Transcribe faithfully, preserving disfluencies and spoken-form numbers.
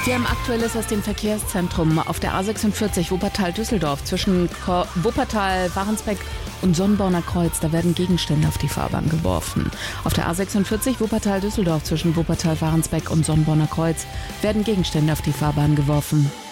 Wir haben Aktuelles aus dem Verkehrszentrum auf der A sechsundvierzig Wuppertal-Düsseldorf zwischen Ko- Wuppertal, Warensbeck und Sonnborner Kreuz. Da werden Gegenstände auf die Fahrbahn geworfen. Auf der A sechsundvierzig Wuppertal-Düsseldorf zwischen Wuppertal, Warensbeck und Sonnborner Kreuz werden Gegenstände auf die Fahrbahn geworfen.